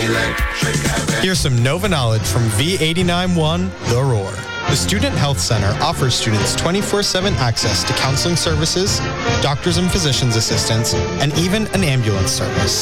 Here's some Nova knowledge from V89.1 The Roar. The Student Health Center offers students 24/7 access to counseling services, doctors and physicians assistants, and even an ambulance service.